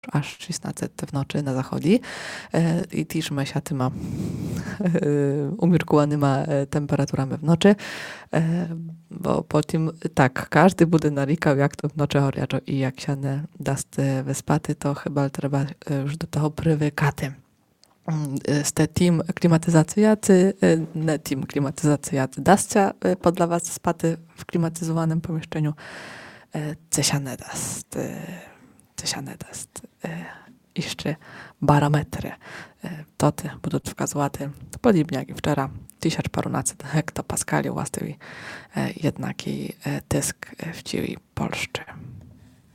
až 16 v noči na zachodí i tiež sa tými umirkovanými temperatúrami v noči. Bo потім так, każdy буде нарікав, як то вночі гарячо, і як не дасте виспати, то хіба треба вже до того привикати. Ste tým klimatyzacja, czy nie tým klimatyzacja? Daszcie dla was spać w klimatyzowanym pomieszczeniu? Czy się nie dast? Czy się nie dast? Jeszcze barometry. Toty będą wskazywać, podobnie jak i wczoraj, 1000 parunacy hektopaskali, właściwie jednaki tysk w ciui Polszczy.